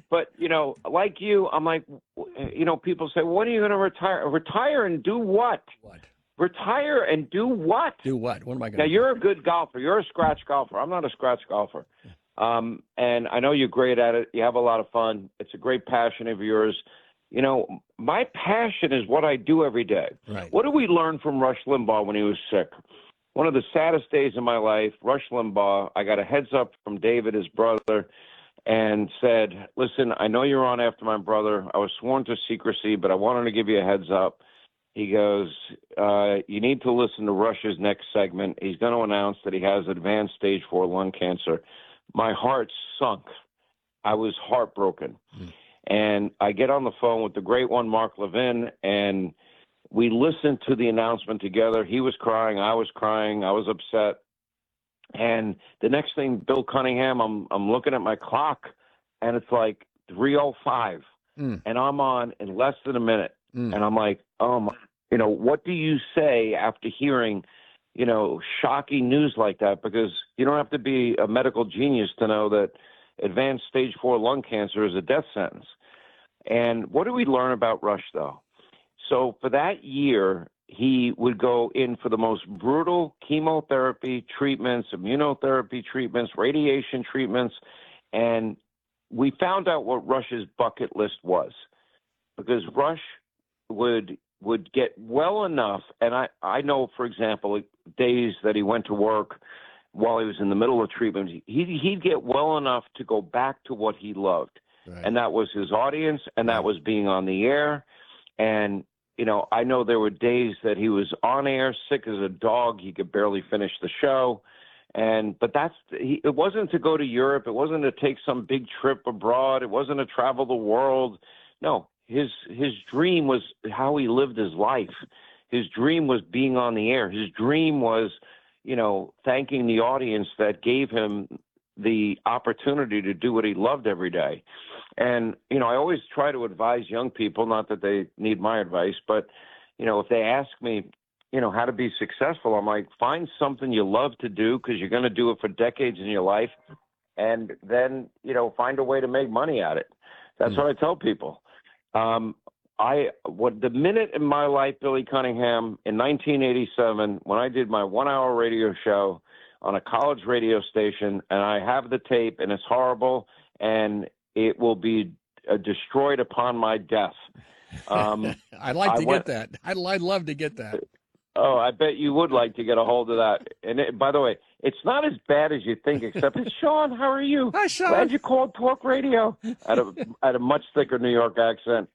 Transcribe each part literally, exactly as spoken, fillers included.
But, you know, like you, I'm like, you know, people say, when are you going to retire? Retire and do what? What? Retire and do what? Do what? What am I going to Now, do? you're a good golfer. You're a scratch golfer. I'm not a scratch golfer. Um, and I know you're great at it. You have a lot of fun. It's a great passion of yours. You know, my passion is what I do every day. Right. What did we learn from Rush Limbaugh when he was sick? One of the saddest days of my life, Rush Limbaugh, I got a heads up from David, his brother, and said, listen, I know you're on after my brother. I was sworn to secrecy, but I wanted to give you a heads up. He goes, uh, you need to listen to Rush's next segment. He's going to announce that he has advanced stage four lung cancer. My heart sunk. I was heartbroken. Mm. And I get on the phone with the great one, Mark Levin, and we listened to the announcement together. He was crying. I was crying. I was upset. And the next thing, Bill Cunningham, I'm I'm looking at my clock, and it's like three oh five, mm. and I'm on in less than a minute. Mm. And I'm like, oh, my, you know, what do you say after hearing, you know, shocking news like that? Because you don't have to be a medical genius to know that advanced stage four lung cancer is a death sentence. And what do we learn about Rush, though? So for that year, he would go in for the most brutal chemotherapy treatments, immunotherapy treatments, radiation treatments. And we found out what Rush's bucket list was, because Rush would would get well enough. And I, I know, for example, days that he went to work while he was in the middle of treatment, he, he'd get well enough to go back to what he loved. Right. And that was his audience, and that was being on the air. And, you know, I know there were days that he was on air, sick as a dog. He could barely finish the show. And but that's he, it wasn't to go to Europe. It wasn't to take some big trip abroad. It wasn't to travel the world. No, his his dream was how he lived his life. His dream was being on the air. His dream was, you know, thanking the audience that gave him the opportunity to do what he loved every day. And, you know, I always try to advise young people, not that they need my advice, but, you know, if they ask me, you know, how to be successful, I'm like, find something you love to do, because you're going to do it for decades in your life. And then, you know, find a way to make money at it. That's mm. what I tell people. Um, I, what the minute in my life, Billy Cunningham, in nineteen eighty-seven, when I did my one hour radio show on a college radio station, and I have the tape, and it's horrible, and it will be uh, destroyed upon my death. Um, I'd like to I get went, that. I'd, I'd love to get that. Oh, I bet you would like to get a hold of that. And it, by the way, it's not as bad as you think, except it's Sean. How are you? Hi, Sean. Glad you called Talk Radio. At a at a much thicker New York accent.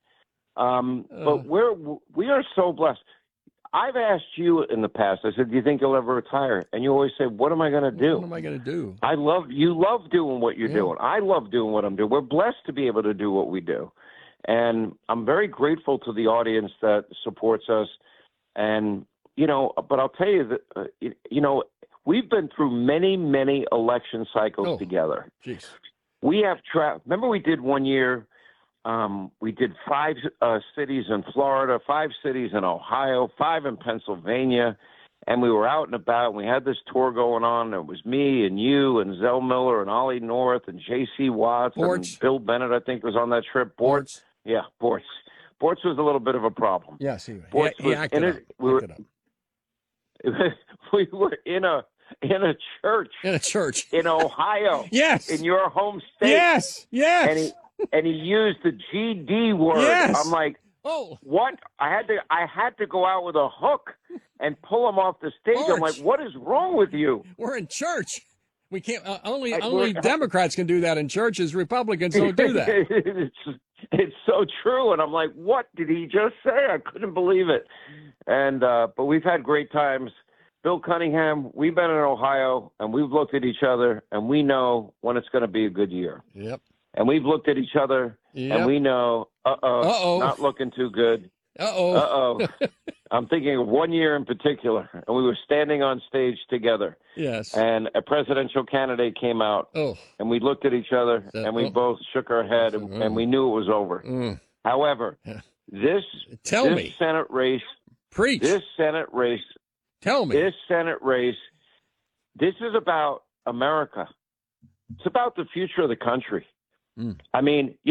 Um, uh, but we're we are so blessed. I've asked you in the past. I said, "Do you think you'll ever retire?" And you always say, "What am I going to do?" What am I going to do? I love you. Love doing what you're yeah. doing. I love doing what I'm doing. We're blessed to be able to do what we do, and I'm very grateful to the audience that supports us. And you know, but I'll tell you that uh, you know we've been through many, many election cycles oh, together. Geez. We have tra- Remember, we did one year. Um, we did five uh, cities in Florida, five cities in Ohio, five in Pennsylvania, and we were out and about, and we had this tour going on. It was me and you and Zell Miller and Ollie North and J C Watts Bortz. and Bill Bennett, I think, was on that trip. Bortz. Bortz. Yeah, Bortz. Bortz was a little bit of a problem. Yes, he, Bortz he, he acted, in up. A, we, were, acted up. we were in a in a church. In a church. In Ohio. Yes. In your home state. Yes, yes. And he, and he used the G D word. Yes. I'm like, oh, what? I had to I had to go out with a hook and pull him off the stage. Bortz. I'm like, what is wrong with you? We're in church. We can't. Uh, only I, only Democrats can do that in churches. Republicans don't do that. it's, it's so true. And I'm like, what did he just say? I couldn't believe it. And uh, but we've had great times. Bill Cunningham, we've been in Ohio, and we've looked at each other, and we know when it's going to be a good year. Yep. And we've looked at each other, yep. and we know, uh-oh, Uh-oh. not looking too good. Uh-oh. Uh-oh. I'm thinking of one year in particular, and we were standing on stage together. Yes. And a presidential candidate came out, oh. and we looked at each other, that, and we oh. both shook our head, and, mm. and we knew it was over. Mm. However, this, Tell this me. Senate race, Preach. this Senate race, Tell me. This Senate race, this is about America. It's about the future of the country. Mm. I mean,